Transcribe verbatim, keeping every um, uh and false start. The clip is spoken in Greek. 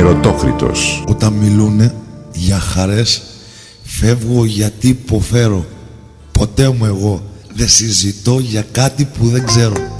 Ερωτόκριτος. Όταν μιλούνε για χαρές, φεύγω γιατί υποφέρω. Ποτέ μου εγώ δεν συζητώ για κάτι που δεν ξέρω.